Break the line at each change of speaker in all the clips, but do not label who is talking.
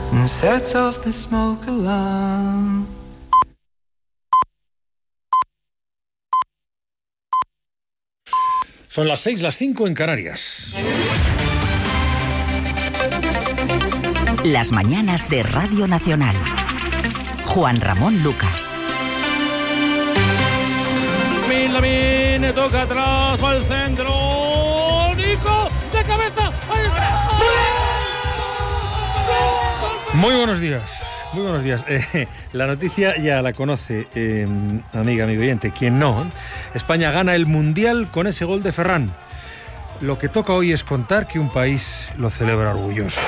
and set off the smoke alarm.
Son las 6, las 5 en Canarias.
Las mañanas de Radio Nacional. Juan Ramón Lucas.
Lamine toca atrás, va al centro. Nico, de cabeza. Ahí está.
Muy buenos días. Muy buenos días. La noticia ya la conoce, amigo oyente. Quien no, España gana el Mundial con ese gol de Ferran. Lo que toca hoy es contar que un país lo celebra orgulloso.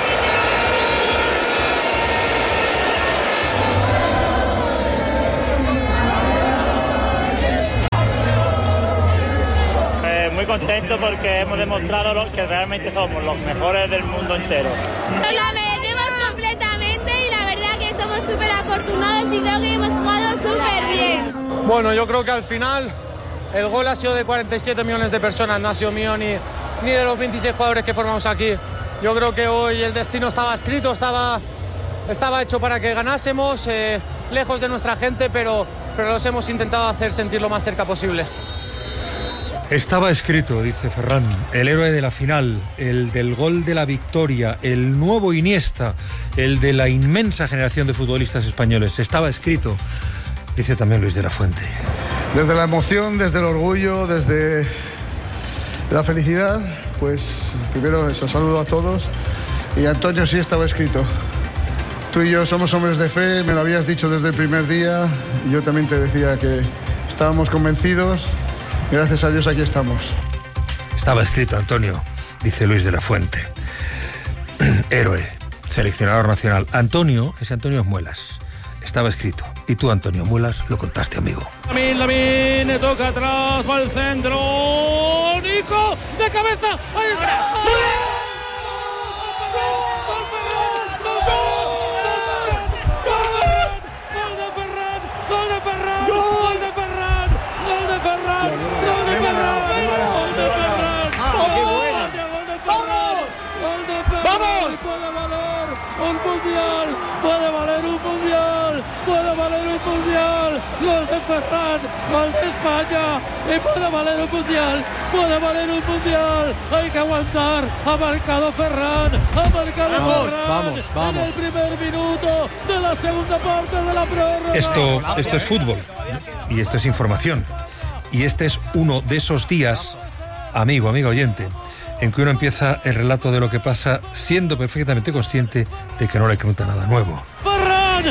Muy contento porque hemos demostrado que realmente somos los mejores del mundo entero.
Nos la merecemos completamente y la verdad que somos súper afortunados y creo que hemos jugado súper bien.
Bueno, yo creo que al final el gol ha sido de 47 millones de personas, no ha sido mío ni de los 26 jugadores que formamos aquí. Yo creo que hoy el destino estaba escrito, estaba hecho para que ganásemos, lejos de nuestra gente, pero los hemos intentado hacer sentir lo más cerca posible.
Estaba escrito, dice Ferran, el héroe de la final, el del gol de la victoria, el nuevo Iniesta, el de la inmensa generación de futbolistas españoles. Estaba escrito, dice también Luis de la Fuente.
Desde la emoción, desde el orgullo, desde la felicidad, pues primero eso, saludo a todos. Y Antonio, sí estaba escrito. Tú y yo somos hombres de fe, me lo habías dicho desde el primer día, y yo también te decía que estábamos convencidos. Gracias a Dios aquí estamos.
Estaba escrito, Antonio, dice Luis de la Fuente. Héroe, seleccionador nacional. Antonio, ese Antonio es Muelas. Estaba escrito. Y tú, Antonio Muelas, lo contaste, amigo.
Lamine toca atrás, va al centro. Nico, de cabeza. Ahí está. Puede valer un mundial, gol de Ferran, gol de España, y puede valer un mundial, hay que aguantar, ha marcado Ferran,
Vamos.
en el primer minuto de la segunda parte de la prórroga.
Esto es fútbol, y esto es información, y este es uno de esos días, amigo oyente, en que uno empieza el relato de lo que pasa siendo perfectamente consciente de que no le cuenta nada nuevo.
¡Ferran!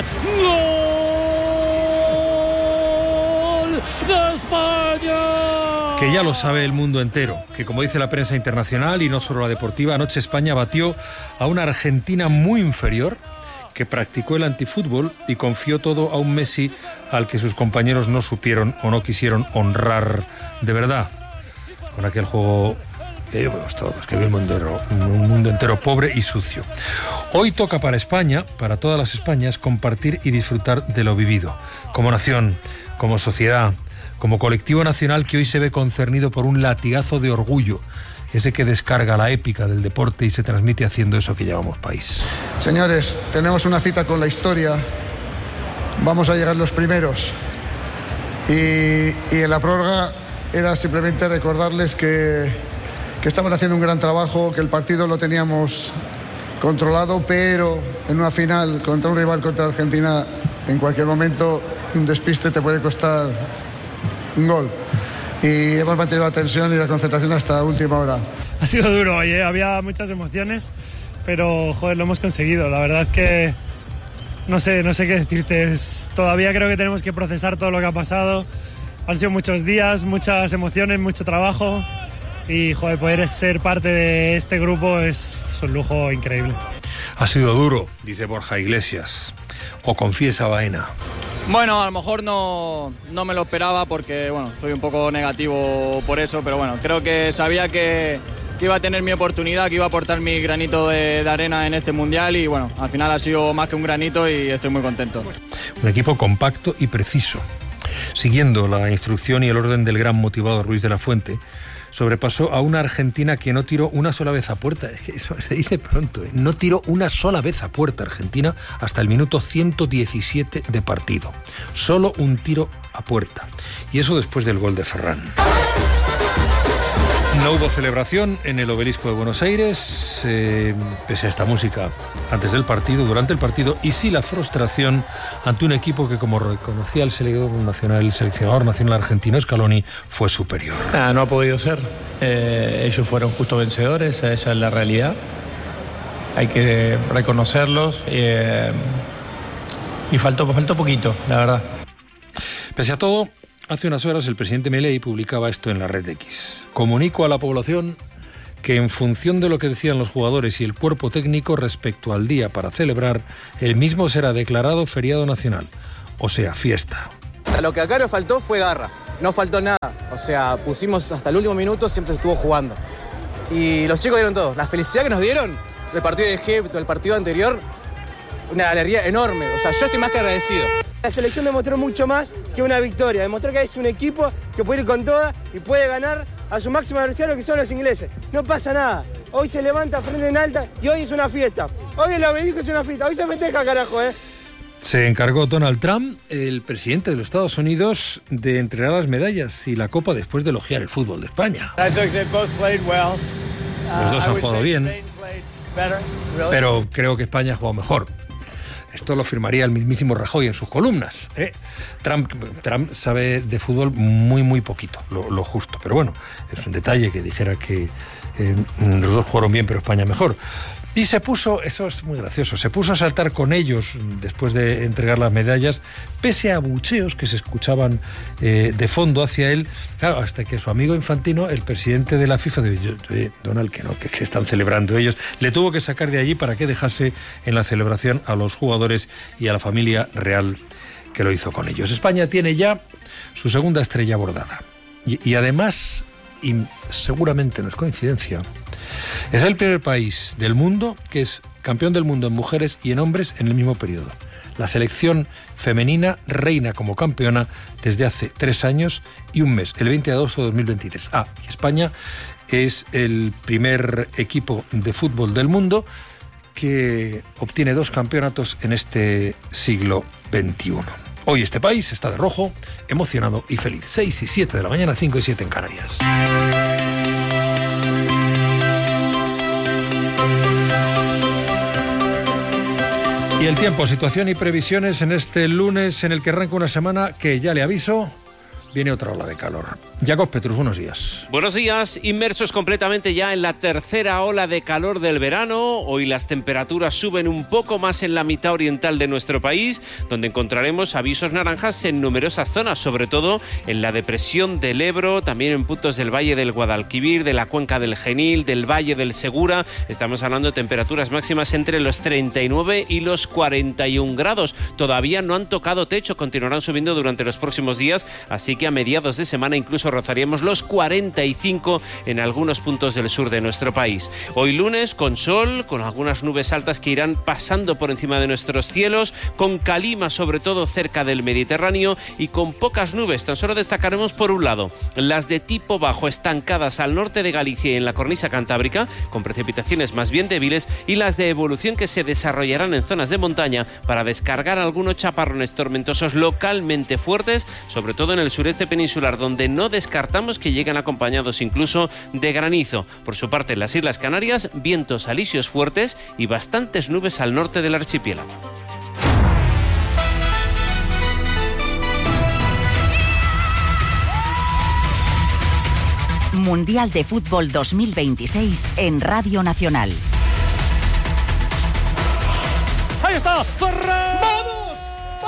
¡Gol de España!
Que ya lo sabe el mundo entero, que como dice la prensa internacional y no solo la deportiva, anoche España batió a una Argentina muy inferior que practicó el antifútbol y confió todo a un Messi al que sus compañeros no supieron o no quisieron honrar de verdad. Con aquel juego que vemos todos, que vive un mundo entero pobre y sucio. Hoy toca para España, para todas las Españas, compartir y disfrutar de lo vivido, como nación, como sociedad, como colectivo nacional que hoy se ve concernido por un latigazo de orgullo, ese que descarga la épica del deporte y se transmite haciendo eso que llamamos país.
Señores, tenemos una cita con la historia, vamos a llegar los primeros. Y en la prórroga era simplemente recordarles que estaban haciendo un gran trabajo, que el partido lo teníamos controlado, pero en una final contra un rival, contra Argentina, en cualquier momento un despiste te puede costar un gol. Y hemos mantenido la tensión y la concentración hasta última hora.
Ha sido duro hoy, había muchas emociones, pero joder, lo hemos conseguido. La verdad es que no sé qué decirte. Todavía creo que tenemos que procesar todo lo que ha pasado. Han sido muchos días, muchas emociones, mucho trabajo. Y joder, poder ser parte de este grupo es un lujo increíble.
Ha sido duro, dice Borja Iglesias, o confiesa Baena.
Bueno, a lo mejor no me lo esperaba porque bueno, soy un poco negativo por eso, pero bueno, creo que sabía que iba a tener mi oportunidad, que iba a aportar mi granito de arena en este mundial y bueno, al final ha sido más que un granito y estoy muy contento.
Un equipo compacto y preciso, siguiendo la instrucción y el orden del gran motivador Luis de la Fuente. sobrepasó a una Argentina que no tiró una sola vez a puerta. Es que eso se dice pronto, ¿eh? No tiró una sola vez a puerta Argentina hasta el minuto 117 de partido. Solo un tiro a puerta. Y eso después del gol de Ferran. No hubo celebración en el Obelisco de Buenos Aires, pese a esta música antes del partido, durante el partido, y sí la frustración ante un equipo que, como reconocía el seleccionador nacional argentino Scaloni, fue superior.
No ha podido ser. Ellos fueron justo vencedores, esa es la realidad. Hay que reconocerlos y faltó poquito, la verdad.
Pese a todo, hace unas horas el presidente Milei publicaba esto en la red X. Comunico a la población que en función de lo que decían los jugadores y el cuerpo técnico respecto al día para celebrar, el mismo será declarado feriado nacional, o sea, fiesta.
Lo que acá nos faltó fue garra, no faltó nada. O sea, pusimos hasta el último minuto, siempre estuvo jugando. Y los chicos dieron todo. La felicidad que nos dieron del partido de Egipto, del partido anterior, una alegría enorme. O sea, yo estoy más que agradecido.
La selección demostró mucho más que una victoria. Demostró que es un equipo que puede ir con toda y puede ganar a su máximo adversario, que son los ingleses. No pasa nada. Hoy se levanta frente en alta y hoy es una fiesta. Hoy el Obelisco es una fiesta. Hoy se festeja, carajo,
Se encargó Donald Trump, el presidente de los Estados Unidos, de entregar las medallas y la copa después de elogiar el fútbol de España. Los dos han jugado bien, pero creo que España ha jugado mejor. Esto lo firmaría el mismísimo Rajoy en sus columnas, ¿eh? Trump sabe de fútbol muy poquito, lo justo. Pero bueno, es un detalle que dijera que los dos jugaron bien, pero España mejor. Y se puso, eso es muy gracioso, se puso a saltar con ellos después de entregar las medallas, pese a abucheos que se escuchaban de fondo hacia él, claro, hasta que su amigo Infantino, el presidente de la FIFA, Donald, que están celebrando ellos, le tuvo que sacar de allí para que dejase en la celebración a los jugadores y a la familia real que lo hizo con ellos. España tiene ya su segunda estrella bordada. Y además, y seguramente no es coincidencia, es el primer país del mundo que es campeón del mundo en mujeres y en hombres en el mismo periodo. La selección femenina reina como campeona desde hace 3 años y un mes, el 20 de agosto de 2023. Y España es el primer equipo de fútbol del mundo que obtiene 2 campeonatos en este siglo XXI. Hoy este país está de rojo, emocionado y feliz. 6 y 7 de la mañana, 5 y 7 en Canarias. Y el tiempo, situación y previsiones en este lunes en el que arranca una semana que, ya le aviso, viene otra ola de calor. Jacob Petrus, buenos días.
Buenos días, inmersos completamente ya en la tercera ola de calor del verano. Hoy las temperaturas suben un poco más en la mitad oriental de nuestro país, donde encontraremos avisos naranjas en numerosas zonas, sobre todo en la depresión del Ebro, también en puntos del Valle del Guadalquivir, de la cuenca del Genil, del Valle del Segura. Estamos hablando de temperaturas máximas entre los 39 y los 41 grados. Todavía no han tocado techo, continuarán subiendo durante los próximos días, así que a mediados de semana incluso rozaríamos los 45 en algunos puntos del sur de nuestro país. Hoy lunes con sol, con algunas nubes altas que irán pasando por encima de nuestros cielos, con calima sobre todo cerca del Mediterráneo y con pocas nubes. Tan solo destacaremos por un lado las de tipo bajo estancadas al norte de Galicia y en la cornisa cantábrica, con precipitaciones más bien débiles, y las de evolución que se desarrollarán en zonas de montaña para descargar algunos chaparrones tormentosos localmente fuertes, sobre todo en el sureste peninsular, donde no descartamos que lleguen acompañados incluso de granizo. Por su parte, en las Islas Canarias, vientos alisios fuertes y bastantes nubes al norte del archipiélago.
Mundial de Fútbol 2026 en Radio Nacional.
¡Ahí está! ¡Ferran!
¡Vamos!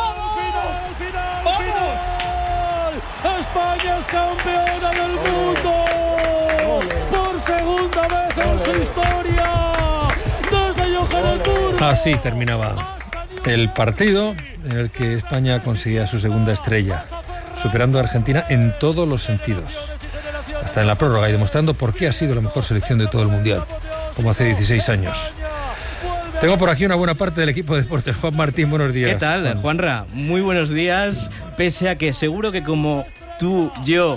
¡Final! ¡España es campeona del mundo! ¡Por segunda vez en su historia! ¡Desde Johannesburgo!
Así terminaba el partido en el que España conseguía su segunda estrella, superando a Argentina en todos los sentidos, hasta en la prórroga, y demostrando por qué ha sido la mejor selección de todo el Mundial, como hace 16 años. Tengo por aquí una buena parte del equipo de deportes. Juan Martín, buenos días.
¿Qué tal, Juanra? Muy buenos días, pese a que seguro que como tú, yo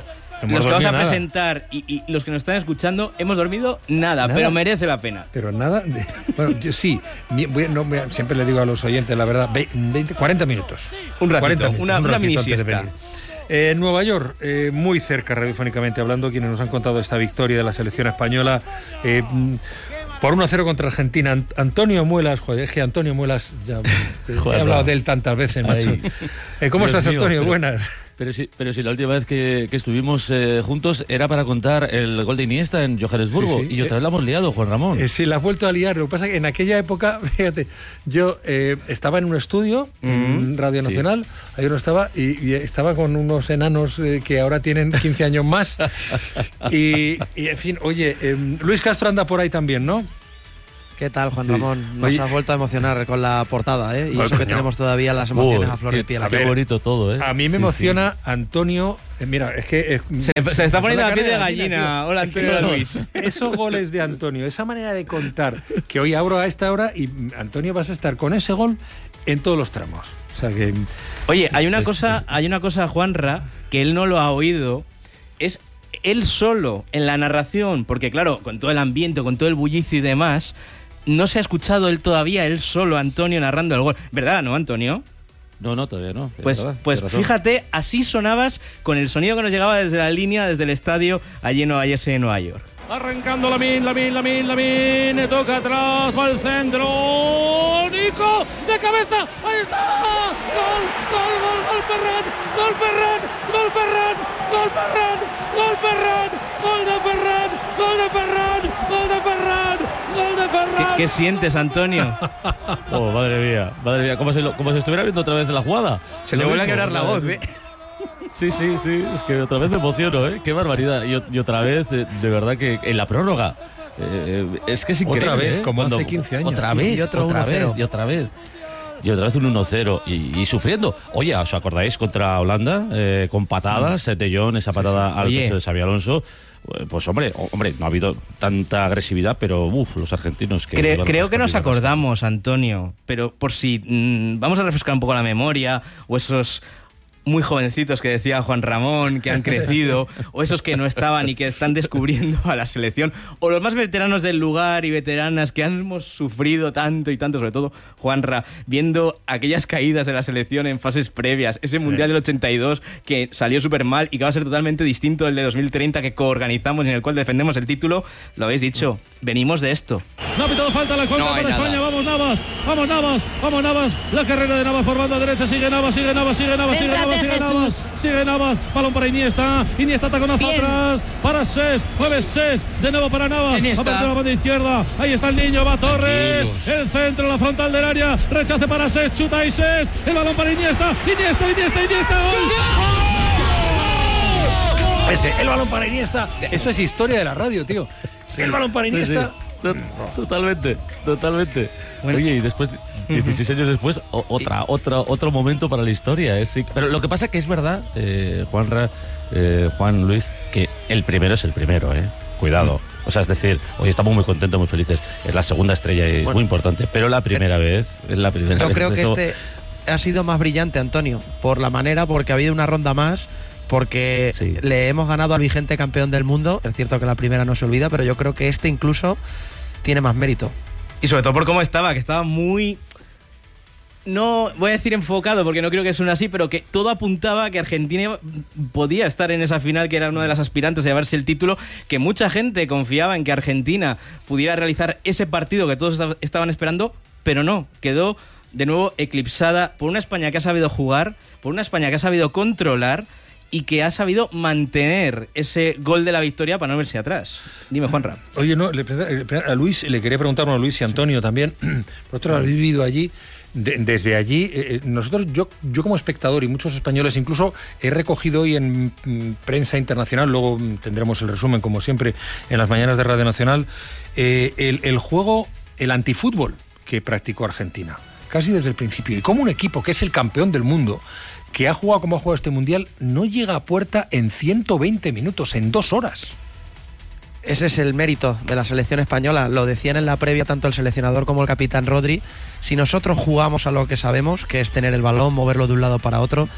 los que vamos a presentar y los que nos están escuchando hemos dormido nada, pero merece la pena.
Pero nada, bueno, yo sí, siempre le digo a los oyentes, la verdad, 40 minutos.
Un ratito, una mini siesta.
En Nueva York, muy cerca radiofónicamente hablando, quienes nos han contado esta victoria de la selección española por 1-0 contra Argentina. Antonio Muelas, joder, es que Antonio Muelas, ya he hablado de él tantas veces, macho. ¿Cómo estás, Antonio? Buenas.
Pero si la última vez que estuvimos juntos era para contar el gol de Iniesta en Johannesburgo, y otra vez la hemos liado, Juan Ramón.
Sí, la has vuelto a liar. Lo que pasa es que en aquella época, fíjate, yo estaba en un estudio, en Radio Nacional, ahí uno estaba, y estaba con unos enanos que ahora tienen 15 años más. y en fin, oye, Luis Castro anda por ahí también, ¿no?
¿Qué tal, Juan Ramón? Nos has vuelto a emocionar con la portada, ¿eh? Y eso que tenemos todavía las emociones a flor de piel.
Qué bonito todo, ¿eh?
A mí me emociona Antonio. Mira, es que...
se está poniendo la piel de gallina. Hola, Antonio. Hola, Luis.
Esos goles de Antonio, esa manera de contar, que hoy abro a esta hora y Antonio vas a estar con ese gol en todos los tramos. O sea que...
Oye, hay una cosa, Juanra, que él no lo ha oído, es él solo en la narración, porque claro, con todo el ambiente, con todo el bullicio y demás... No se ha escuchado él todavía, él solo, Antonio, narrando el gol. ¿Verdad, no, Antonio?
No, todavía no.
Pues fíjate, así sonabas con el sonido que nos llegaba desde la línea, desde el estadio allí en Nueva York.
Arrancando Lamine, toca atrás, va al centro, Nico, de cabeza, ahí está, gol Ferran,
¿Qué sientes, Antonio?
Oh, madre mía, como si estuviera viendo otra vez la jugada.
Se le vuelve a quebrar la voz, ¿eh?
Sí, es que otra vez me emociono, ¿eh? Qué barbaridad. Y otra vez, de verdad que en la prórroga, es que es increíble.
Otra vez, como hace 15 años.
Otra vez, y otra vez un 1-0 y sufriendo. Oye, ¿os acordáis contra Holanda? Con patadas, de Jong, esa patada al pecho de Xabi Alonso. Pues hombre, no ha habido tanta agresividad, pero los argentinos...
Creo que nos acordamos, Antonio, pero por si vamos a refrescar un poco la memoria, o esos... muy jovencitos que decía Juan Ramón, que han crecido, o esos que no estaban y que están descubriendo a la selección, o los más veteranos del lugar y veteranas que hemos sufrido tanto y tanto, sobre todo Juanra, viendo aquellas caídas de la selección en fases previas, ese Mundial del 82 que salió súper mal y que va a ser totalmente distinto del de 2030 que coorganizamos y en el cual defendemos el título. Lo habéis dicho, venimos de esto.
No ha pitado falta la contra para España, vamos Navas, la carrera de Navas por banda derecha, sigue Navas, balón para Iniesta taconazo atrás, para Ses, mueve Ses, de nuevo para Navas, aparece la banda izquierda, ahí está el niño, va Torres, el centro, la frontal del área, rechace para Ses, chuta y Ses, el balón para Iniesta, gol.
El balón para Iniesta, eso es historia de la radio, tío. El balón para Iniesta.
Totalmente. Bueno. Oye, y después, 16 años después, otro momento para la historia. Sí. Pero lo que pasa que es verdad, Juan Luis, que el primero es el primero, Cuidado. O sea, es decir, hoy estamos muy contentos, muy felices. Es la segunda estrella y es muy importante, pero la primera vez es la primera vez.
Yo creo que este ha sido más brillante, Antonio, por la manera, porque ha habido una ronda más, porque le hemos ganado al vigente campeón del mundo. Es cierto que la primera no se olvida, pero yo creo que este incluso tiene más mérito.
Y sobre todo por cómo estaba, que estaba muy... No voy a decir enfocado, porque no creo que suene así, pero que todo apuntaba a que Argentina podía estar en esa final, que era una de las aspirantes a llevarse el título, que mucha gente confiaba en que Argentina pudiera realizar ese partido que todos estaban esperando, pero no, quedó de nuevo eclipsada por una España que ha sabido jugar, por una España que ha sabido controlar y que ha sabido mantener ese gol de la victoria para no verse atrás. Dime, Juanra.
Oye, no, a Luis, le quería preguntar a Luis y Antonio también. Vosotros habéis vivido allí, desde allí, nosotros, yo como espectador y muchos españoles, incluso he recogido hoy en prensa internacional, luego tendremos el resumen, como siempre, en las mañanas de Radio Nacional, el juego, el antifútbol que practicó Argentina, casi desde el principio. Y como un equipo que es el campeón del mundo, que ha jugado como ha jugado este Mundial, no llega a puerta en 120 minutos, en 2 horas.
Ese es el mérito de la selección española. Lo decían en la previa tanto el seleccionador como el capitán, Rodri. Si nosotros jugamos a lo que sabemos, que es tener el balón, moverlo de un lado para otro,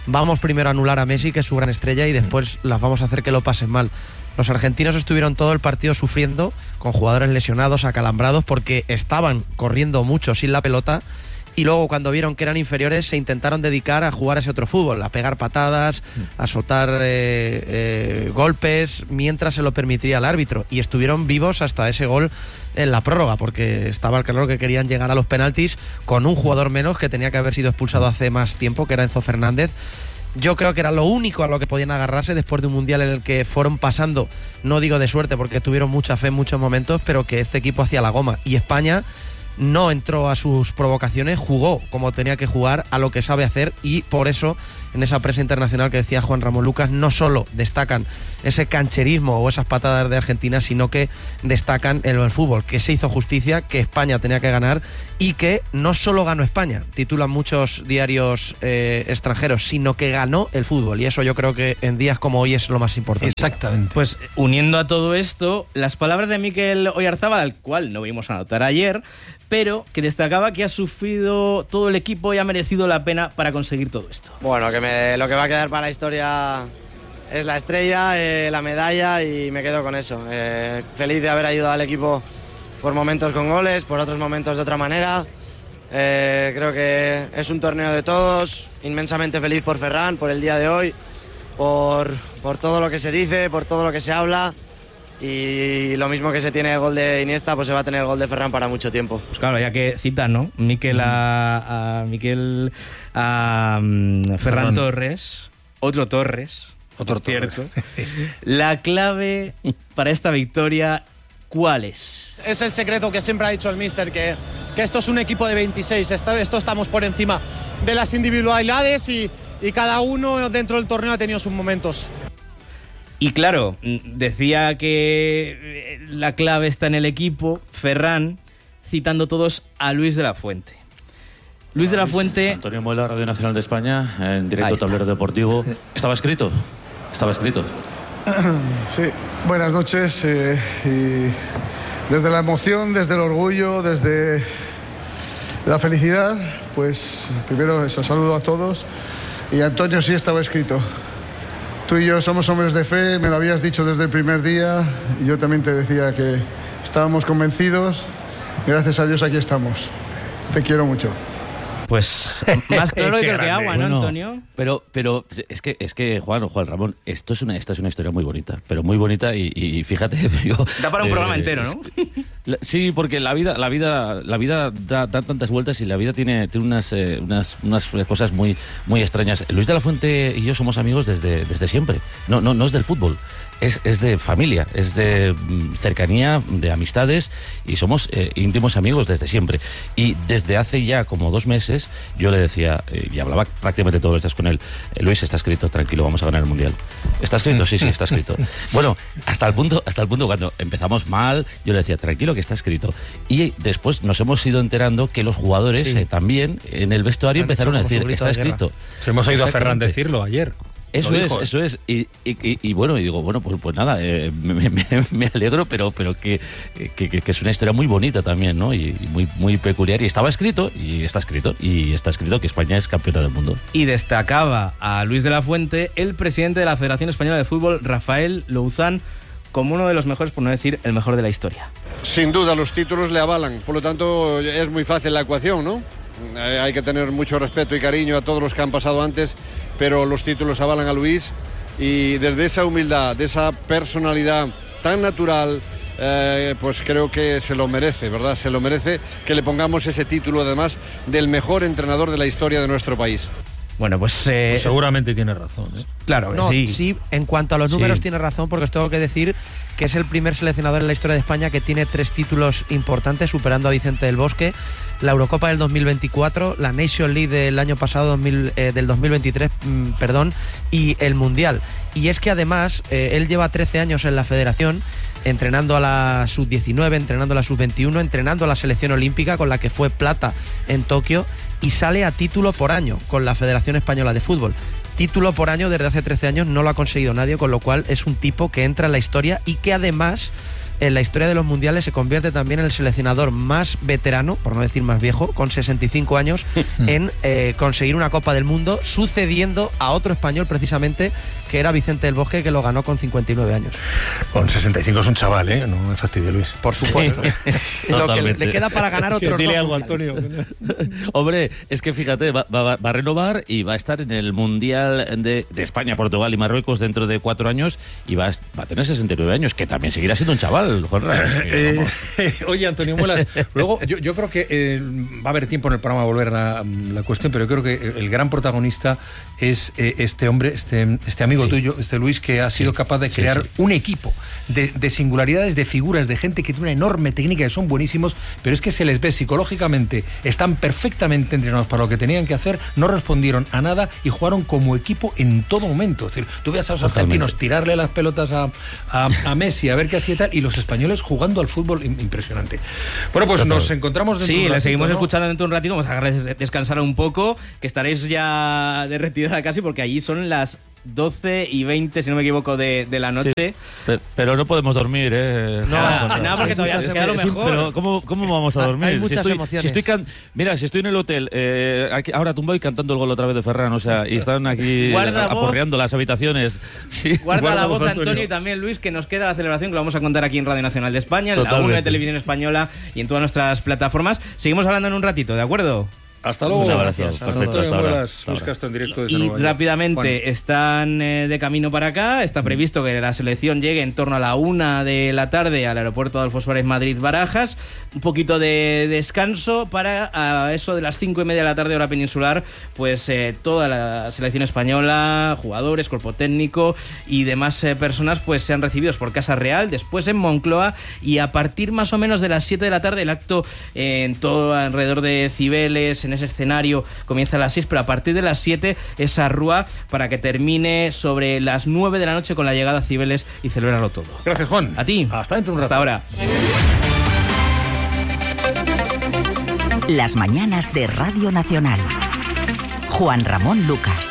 vamos primero a anular a Messi, que es su gran estrella, y después las vamos a hacer que lo pasen mal. Los argentinos estuvieron todo el partido sufriendo, con jugadores lesionados, acalambrados, porque estaban corriendo mucho sin la pelota, y luego cuando vieron que eran inferiores se intentaron dedicar a jugar ese otro fútbol, a pegar patadas, a soltar golpes, mientras se lo permitiría el árbitro, y estuvieron vivos hasta ese gol en la prórroga, porque estaba claro que querían llegar a los penaltis con un jugador menos que tenía que haber sido expulsado hace más tiempo, que era Enzo Fernández. Yo creo que era lo único a lo que podían agarrarse después de un mundial en el que fueron pasando, no digo de suerte porque tuvieron mucha fe en muchos momentos, pero que este equipo hacía la goma, y España no entró a sus provocaciones, jugó como tenía que jugar, a lo que sabe hacer, y por eso en esa prensa internacional que decía Juan Ramón Lucas no solo destacan ese cancherismo o esas patadas de Argentina, sino que destacan el fútbol, que se hizo justicia, que España tenía que ganar, y que no solo ganó España, titulan muchos diarios extranjeros, sino que ganó el fútbol, y eso yo creo que en días como hoy es lo más importante.
Exactamente.
Pues uniendo a todo esto, las palabras de Mikel Oyarzábal, al cual no vimos anotar ayer, pero que destacaba que ha sufrido todo el equipo y ha merecido la pena para conseguir todo esto.
Bueno, lo que va a quedar para la historia es la estrella, la medalla, y me quedo con eso. Feliz de haber ayudado al equipo por momentos con goles, por otros momentos de otra manera. Creo que es un torneo de todos, inmensamente feliz por Ferran, por el día de hoy, por todo lo que se dice, por todo lo que se habla. Y lo mismo que se tiene el gol de Iniesta, pues se va a tener el gol de Ferran para mucho tiempo.
Pues claro, ya que citan, ¿no? Mikel a Ferran Torres, otro cierto. La clave para esta victoria, ¿cuál es?
Es el secreto que siempre ha dicho el míster, que esto es un equipo de 26, esto estamos por encima de las individualidades y cada uno dentro del torneo ha tenido sus momentos.
Y claro, decía que la clave está en el equipo, Ferran, citando todos a Luis de la Fuente. Luis de la Fuente...
Antonio Muela, Radio Nacional de España, en directo Tablero Deportivo. ¿Estaba escrito?
Sí, buenas noches. Y desde la emoción, desde el orgullo, desde la felicidad, pues primero eso, saludo a todos. Y Antonio, sí estaba escrito. Tú y yo somos hombres de fe, me lo habías dicho desde el primer día, y yo también te decía que estábamos convencidos. Gracias a Dios aquí estamos. Te quiero mucho.
Pues más claro que agua, ¿no, Antonio?
Pero es que Juan Ramón, esta es una historia muy bonita, pero muy bonita, y fíjate, yo...
Da para un programa entero, ¿no?
Sí, porque la vida da tantas vueltas, y la vida tiene unas cosas muy, muy extrañas. Luis de la Fuente y yo somos amigos desde siempre. No es del fútbol. Es de familia, es de cercanía, de amistades, y somos íntimos amigos desde siempre. Y desde hace ya como 2 meses yo le decía, y hablaba prácticamente todos los días con él, Luis, está escrito, tranquilo, vamos a ganar el Mundial. ¿Está escrito? Sí, está escrito. Bueno, hasta el punto cuando empezamos mal, yo le decía, tranquilo, que está escrito. Y después nos hemos ido enterando que los jugadores también en el vestuario empezaron a decir, está escrito.
Hemos oído a Ferran decirlo ayer.
Eso es. Y bueno, y digo, bueno, pues nada, me alegro, pero que es una historia muy bonita también, ¿no? Y muy peculiar. Y estaba escrito, y está escrito que España es campeona del mundo.
Y destacaba a Luis de la Fuente, el presidente de la Federación Española de Fútbol, Rafael Louzán, como uno de los mejores, por no decir el mejor de la historia.
Sin duda, los títulos le avalan, por lo tanto es muy fácil la ecuación, ¿no? Hay que tener mucho respeto y cariño a todos los que han pasado antes, pero los títulos avalan a Luis, y desde esa humildad, de esa personalidad tan natural, pues creo que se lo merece, ¿verdad? Se lo merece que le pongamos ese título, además, del mejor entrenador de la historia de nuestro país.
Bueno, pues...
seguramente tiene razón, ¿eh?
Claro,
no, sí, en cuanto a los números tiene razón, porque os tengo que decir que es el primer seleccionador en la historia de España que tiene 3 títulos importantes, superando a Vicente del Bosque: la Eurocopa del 2024, la Nation League del año pasado, del 2023, y el Mundial. Y es que además él lleva 13 años en la federación, entrenando a la sub-19, entrenando a la sub-21, entrenando a la selección olímpica, con la que fue plata en Tokio, y sale a título por año con la Federación Española de Fútbol. Título por año desde hace 13 años no lo ha conseguido nadie, con lo cual es un tipo que entra en la historia y que además en la historia de los mundiales se convierte también en el seleccionador más veterano, por no decir más viejo, con 65 años, en conseguir una Copa del Mundo, sucediendo a otro español precisamente, que era Vicente del Bosque, que lo ganó con 59 años.
Con 65 es un chaval, ¿eh? No me fastidie, Luis.
Por supuesto. Lo que le queda para ganar otro.
Dile algo, Antonio.
Hombre, es que fíjate, va a renovar y va a estar en el Mundial de España, Portugal y Marruecos dentro de 4 años y va a tener 69 años, que también seguirá siendo un chaval, Juanra.
Oye, Antonio Muelas, luego yo creo que va a haber tiempo en el programa a volver a la cuestión, pero yo creo que el gran protagonista es este hombre, este amigo tuyo, Luis, que ha sido capaz de crear un equipo de singularidades, de figuras, de gente que tiene una enorme técnica, que son buenísimos, pero es que se les ve psicológicamente, están perfectamente entrenados para lo que tenían que hacer, no respondieron a nada y jugaron como equipo en todo momento. Es decir, tú veías a los argentinos tirarle las pelotas a Messi a ver qué hacía y tal, y los españoles jugando al fútbol impresionante. Bueno, pues nos encontramos dentro de un ratito,
le seguimos
¿no?
escuchando dentro de un ratito, vamos a descansar un poco, que estaréis ya de retirada casi, porque allí son las 12:20, si no me equivoco, de la noche. Sí,
pero no podemos dormir, ¿eh?
No, porque todavía nos queda lo mejor.
Pero ¿cómo vamos a dormir?
Hay muchas emociones.
Mira, si estoy en el hotel, aquí, ahora tumbado y cantando el gol otra vez de Ferran, o sea, y están aquí aporreando las habitaciones. Sí.
Guarda la voz, Antonio, y también Luis, que nos queda la celebración, que lo vamos a contar aquí en Radio Nacional de España, en la 1 de Televisión Española y en todas nuestras plataformas. Seguimos hablando en un ratito, ¿de acuerdo?
Hasta luego.
Muchas gracias. Perfecto.
Hasta ahora. En directo desde
y
Nueva York.
rápidamente están de camino para acá. Está previsto que la selección llegue en torno a la 1 de la tarde al aeropuerto Adolfo Suárez Madrid-Barajas. Un poquito de descanso para a eso de las 5:30 de la tarde hora peninsular, pues toda la selección española, jugadores, cuerpo técnico y demás personas pues sean recibidos por Casa Real, después en Moncloa, y a partir más o menos de las 7 de la tarde el acto en todo alrededor de Cibeles, en ese escenario, comienza a las 6, pero a partir de las 7 esa rúa para que termine sobre las 9 de la noche con la llegada a Cibeles y celebrarlo todo.
Gracias, Juan.
A ti.
Hasta dentro de un rato.
Hasta ahora.
Las mañanas de Radio Nacional. Juan Ramón Lucas.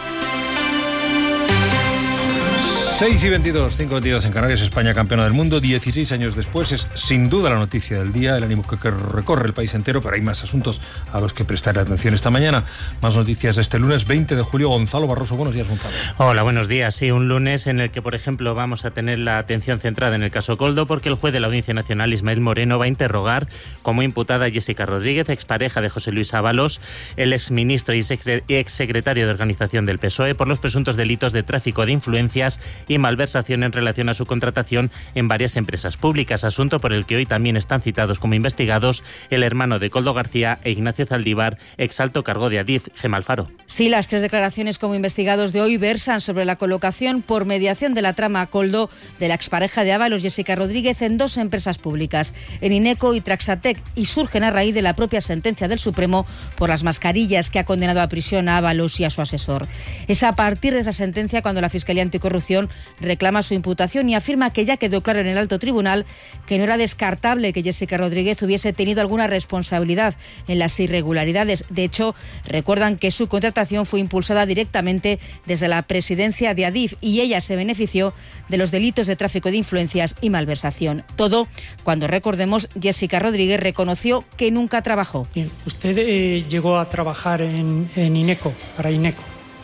6:22, 5:22 en Canarias, España campeona del mundo, 16 años después. Es sin duda la noticia del día, el ánimo que recorre el país entero, pero hay más asuntos a los que prestar atención esta mañana. Más noticias de este lunes 20 de julio. Gonzalo Barroso, buenos días, Gonzalo.
Hola, buenos días. Sí, un lunes en el que, por ejemplo, vamos a tener la atención centrada en el caso Koldo, porque el juez de la Audiencia Nacional, Ismael Moreno, va a interrogar como imputada a Jessica Rodríguez, expareja de José Luis Ábalos, el exministro y exsecretario de Organización del PSOE, por los presuntos delitos de tráfico de influencias y malversación en relación a su contratación en varias empresas públicas, asunto por el que hoy también están citados como investigados el hermano de Koldo García e Ignacio Zaldívar, exalto cargo de Adif, Gemma Alfaro.
Sí, las 3 declaraciones como investigados de hoy versan sobre la colocación por mediación de la trama Koldo de la expareja de Ábalos, Jessica Rodríguez, en 2 empresas públicas, en Ineco y Traxatec, y surgen a raíz de la propia sentencia del Supremo por las mascarillas que ha condenado a prisión a Ábalos y a su asesor. Es a partir de esa sentencia cuando la Fiscalía Anticorrupción reclama su imputación y afirma que ya quedó claro en el alto tribunal que no era descartable que Jessica Rodríguez hubiese tenido alguna responsabilidad en las irregularidades. De hecho, recuerdan que su contratación fue impulsada directamente desde la presidencia de Adif y ella se benefició de los delitos de tráfico de influencias y malversación. Todo cuando, recordemos, Jessica Rodríguez reconoció que nunca trabajó.
Bien, ¿usted llegó a trabajar en Ineco, para Ineco?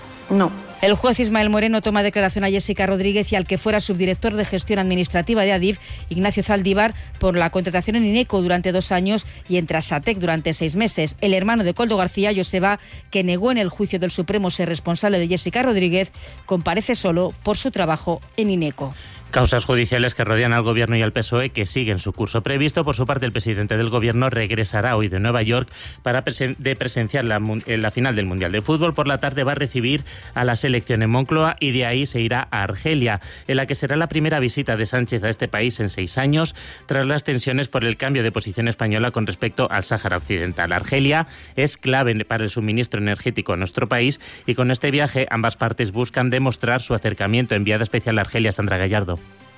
No. El juez Ismael Moreno toma declaración a Jessica Rodríguez y al que fuera subdirector de gestión administrativa de Adif, Ignacio Zaldívar, por la contratación en Ineco durante 2 años y en Traxatec durante 6 meses. El hermano de Koldo García, Joseba, que negó en el juicio del Supremo ser responsable de Jessica Rodríguez, comparece solo por su trabajo en Ineco.
Causas judiciales que rodean al Gobierno y al PSOE que siguen su curso previsto. Por su parte, el presidente del Gobierno regresará hoy de Nueva York para presenciar la final del Mundial de Fútbol. Por la tarde va a recibir a la selección en Moncloa y de ahí se irá a Argelia, en la que será la primera visita de Sánchez a este país en 6 años, tras las tensiones por el cambio de posición española con respecto al Sáhara Occidental. Argelia es clave para el suministro energético a nuestro país y con este viaje ambas partes buscan demostrar su acercamiento. Enviada especial a Argelia, Sandra Gallardo.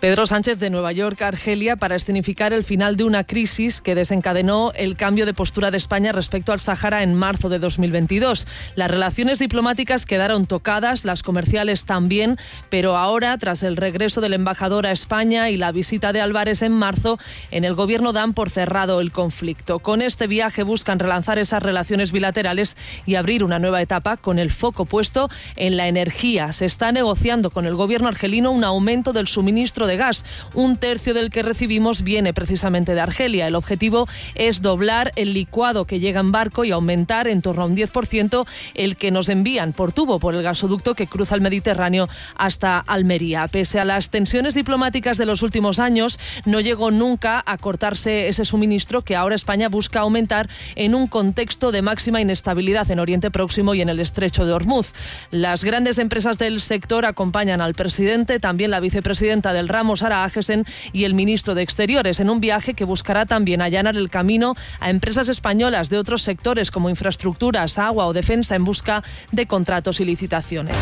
Pedro Sánchez de Nueva York a Argelia para escenificar el final de una crisis que desencadenó el cambio de postura de España respecto al Sáhara en marzo de 2022. Las relaciones diplomáticas quedaron tocadas, las comerciales también, pero ahora, tras el regreso del embajador a España y la visita de Álvarez en marzo, en el gobierno dan por cerrado el conflicto. Con este viaje buscan relanzar esas relaciones bilaterales y abrir una nueva etapa con el foco puesto en la energía. Se está negociando con el gobierno argelino un aumento del suministro de gas. 1/3 del que recibimos viene precisamente de Argelia. El objetivo es doblar el licuado que llega en barco y aumentar en torno a un 10% el que nos envían por tubo por el gasoducto que cruza el Mediterráneo hasta Almería. Pese a las tensiones diplomáticas de los últimos años, no llegó nunca a cortarse ese suministro que ahora España busca aumentar en un contexto de máxima inestabilidad en Oriente Próximo y en el Estrecho de Hormuz. Las grandes empresas del sector acompañan al presidente, también la vicepresidenta del ramo, Sara Agesen, y el ministro de Exteriores, en un viaje que buscará también allanar el camino a empresas españolas de otros sectores como infraestructuras, agua o defensa en busca de contratos y licitaciones.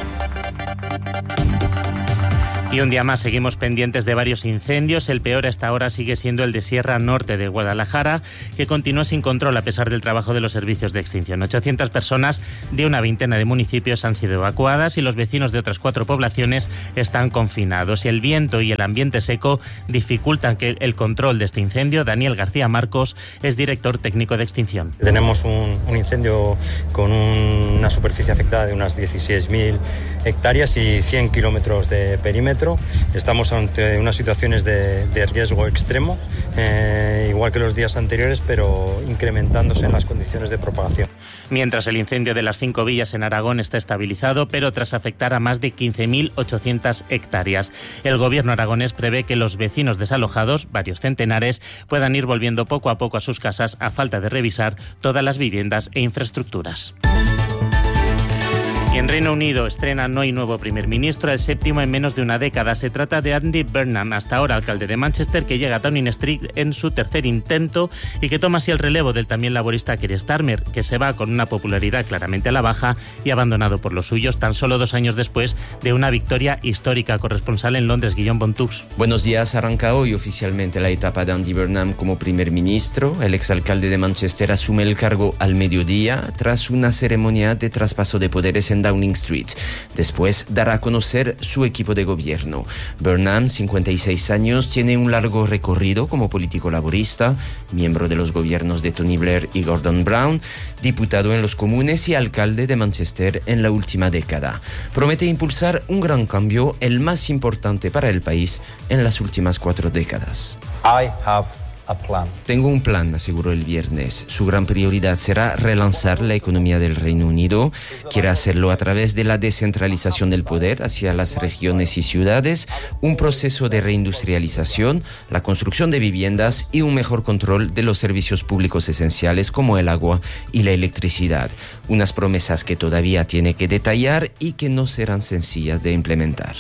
Y un día más seguimos pendientes de varios incendios. El peor hasta ahora sigue siendo el de Sierra Norte de Guadalajara, que continúa sin control a pesar del trabajo de los servicios de extinción. 800 personas de una veintena de municipios han sido evacuadas y los vecinos de otras 4 poblaciones están confinados. Y el viento y el ambiente seco dificultan el control de este incendio. Daniel García Marcos es director técnico de extinción.
Tenemos un incendio con una superficie afectada de unas 16.000 hectáreas y 100 kilómetros de perímetro. Estamos ante unas situaciones de riesgo extremo, igual que los días anteriores, pero incrementándose en las condiciones de propagación.
Mientras el incendio de las 5 villas en Aragón está estabilizado, pero tras afectar a más de 15.800 hectáreas. El gobierno aragonés prevé que los vecinos desalojados, varios centenares, puedan ir volviendo poco a poco a sus casas a falta de revisar todas las viviendas e infraestructuras. Y en Reino Unido estrena no hay nuevo primer ministro, el 7º en menos de una década. Se trata de Andy Burnham, hasta ahora alcalde de Manchester, que llega a Downing Street en su 3er intento y que toma así el relevo del también laborista Keir Starmer, que se va con una popularidad claramente a la baja y abandonado por los suyos tan solo 2 años después de una victoria histórica. Corresponsal en Londres, Guillaume Bontux.
Buenos días. Arranca hoy oficialmente la etapa de Andy Burnham como primer ministro. El exalcalde de Manchester asume el cargo al mediodía tras una ceremonia de traspaso de poderes en Downing Street. Después dará a conocer su equipo de gobierno. Burnham, 56 años, tiene un largo recorrido como político laborista, miembro de los gobiernos de Tony Blair y Gordon Brown, diputado en los comunes y alcalde de Manchester en la última década. Promete impulsar un gran cambio, el más importante para el país en las últimas 4 décadas. Tengo un plan, aseguró el viernes. Su gran prioridad será relanzar la economía del Reino Unido. Quiere hacerlo a través de la descentralización del poder hacia las regiones y ciudades, un proceso de reindustrialización, la construcción de viviendas y un mejor control de los servicios públicos esenciales como el agua y la electricidad. Unas promesas que todavía tiene que detallar y que no serán sencillas de implementar.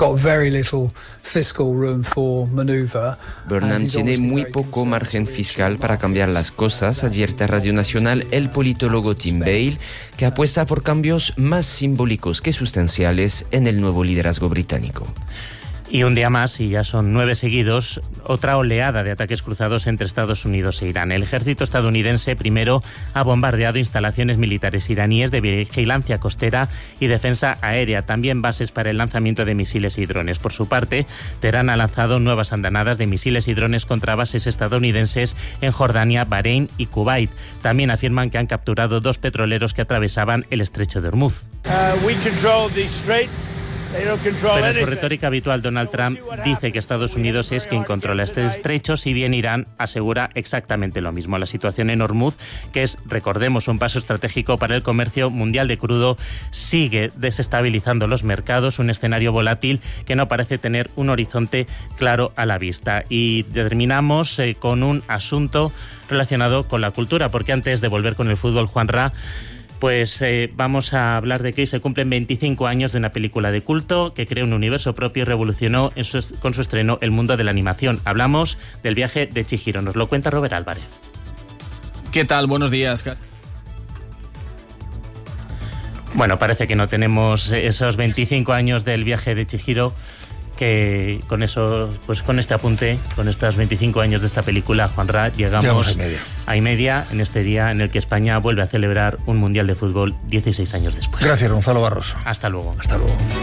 Burnham tiene muy poco margen fiscal para cambiar las cosas, advierte a Radio Nacional el politólogo Tim Bale, que apuesta por cambios más simbólicos que sustanciales en el nuevo liderazgo británico.
Y un día más, y ya son 9 seguidos, otra oleada de ataques cruzados entre Estados Unidos e Irán. El ejército estadounidense primero ha bombardeado instalaciones militares iraníes de vigilancia costera y defensa aérea, también bases para el lanzamiento de misiles y drones. Por su parte, Teherán ha lanzado nuevas andanadas de misiles y drones contra bases estadounidenses en Jordania, Bahrein y Kuwait. También afirman que han capturado 2 petroleros que atravesaban el estrecho de Hormuz. Pero en su retórica habitual, Donald Trump dice que Estados Unidos es quien controla este estrecho, si bien Irán asegura exactamente lo mismo. La situación en Hormuz, que es, recordemos, un paso estratégico para el comercio mundial de crudo, sigue desestabilizando los mercados, un escenario volátil que no parece tener un horizonte claro a la vista. Y terminamos con un asunto relacionado con la cultura, porque antes de volver con el fútbol, Juanra, pues vamos a hablar de que hoy se cumplen 25 años de una película de culto que creó un universo propio y revolucionó con su estreno el mundo de la animación. Hablamos del Viaje de Chihiro. Nos lo cuenta Robert Álvarez.
¿Qué tal? Buenos días.
Bueno, parece que no tenemos esos 25 años del Viaje de Chihiro que con eso, pues con este apunte, con estos 25 años de esta película, Juanra, llegamos a y media en este día en el que España vuelve a celebrar un Mundial de Fútbol 16 años después.
Gracias, Gonzalo Barroso.
Hasta luego.
Hasta luego.